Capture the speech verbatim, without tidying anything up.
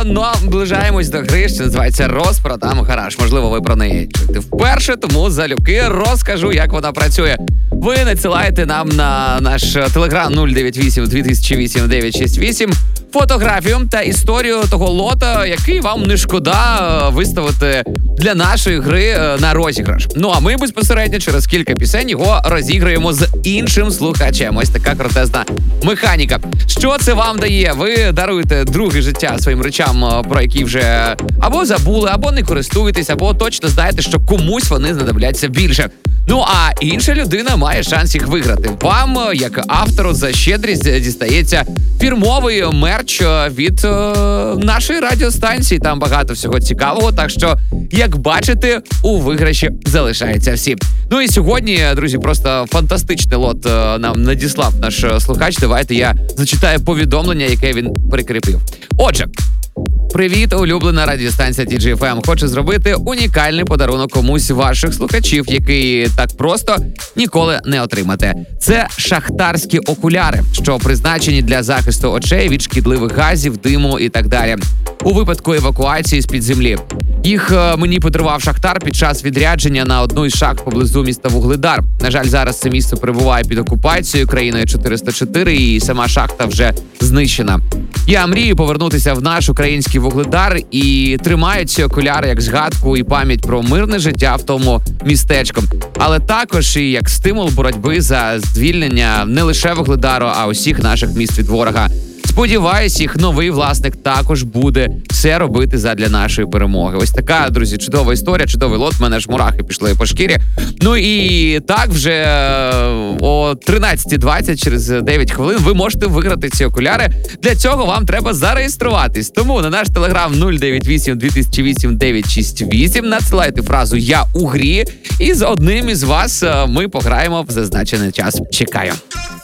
наближаємось до гри, що називається «Розпродам гараж». Можливо, ви про неї чуєте вперше, тому залюбки розкажу, як вона працює. Ви надсилаєте нам на наш телеграм нуль дев'ять вісім два тисячі вісім дев'ять шість вісім фотографію та історію того лота, який вам не шкода виставити для нашої гри на розіграш. Ну а ми безпосередньо через кілька пісень його розіграємо з іншим слухачем. Ось така крутезна механіка. Що це вам дає? Ви даруєте друге життя своїм речам, про які вже або забули, або не користуєтесь, або точно знаєте, що комусь вони знадобляться більше. Ну а інша людина має шанс їх виграти. Вам, як автору, за щедрість дістається фірмовий мерч від е, нашої радіостанції. Там багато всього цікавого, так що, як бачите, у виграші залишаються всі. Ну і сьогодні, друзі, просто фантастичний лот е, нам надіслав наш слухач. Давайте я зачитаю повідомлення, яке він прикріпив. Отже, привіт, улюблена радіостанція Ті Джі Еф Ем. Хочу зробити унікальний подарунок комусь з ваших слухачів, який так просто ніколи не отримате. Це шахтарські окуляри, що призначені для захисту очей від шкідливих газів, диму і так далі. У випадку евакуації з-під землі. Їх е, мені подарував шахтар під час відрядження на одну із шахт поблизу міста Вугледар. На жаль, зараз це місце перебуває під окупацією країною чотириста чотири, і сама шахта вже знищена. Я мрію повернутися в наш український Вугледар і тримаю ці окуляри як згадку і пам'ять про мирне життя в тому містечку. Але також і як стимул боротьби за звільнення не лише Вугледару, а усіх наших міст від ворога. Сподіваюсь, їх новий власник також буде все робити задля нашої перемоги. Ось така, друзі, чудова історія, чудовий лот. В мене ж мурахи пішли по шкірі. Ну і так вже о тринадцята двадцять, через дев'ять хвилин, ви можете виграти ці окуляри. Для цього вам треба зареєструватись. Тому на наш телеграм нуль дев'ять вісім два тисячі вісім дев'ять шість вісім надсилайте фразу «Я у грі», і з одним із вас ми пограємо в зазначений час. Чекаю.